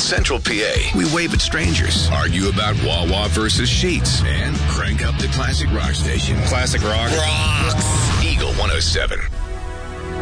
Central PA. We wave at strangers, argue about Wawa versus Sheets, and crank up the classic rock station. Classic rock. Rocks! Eagle 107.